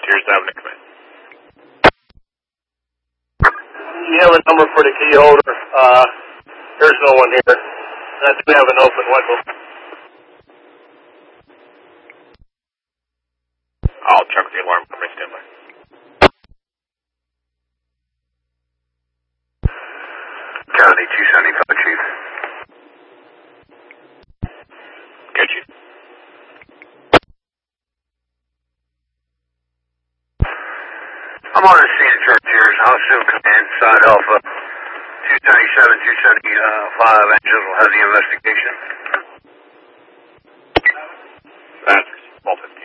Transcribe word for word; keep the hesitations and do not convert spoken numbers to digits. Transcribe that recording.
Frontiers Avenue, come in. You have a number for the key holder. Uh, there's no one here. I do have an open window. I'll check the alarm for my standby. County two seventy-five, Chief. Good, Chief. I'm on the scene at Frontiers. How soon come inside Alpha two seventy-seven, two seventy-five Angels will have the investigation? That's Vault fifteen.